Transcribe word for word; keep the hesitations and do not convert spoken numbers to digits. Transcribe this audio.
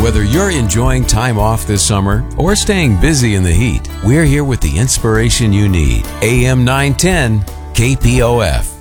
Whether you're enjoying time off this summer or staying busy in the heat, we're here with the inspiration you need. A M nine ten K P O F.